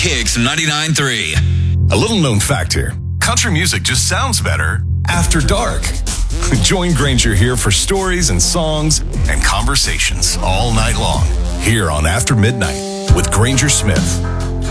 Kicks 99.3. A little known fact here. Country music just sounds better after dark. Join Granger here for stories and songs and conversations all night long here on After Midnight with Granger Smith.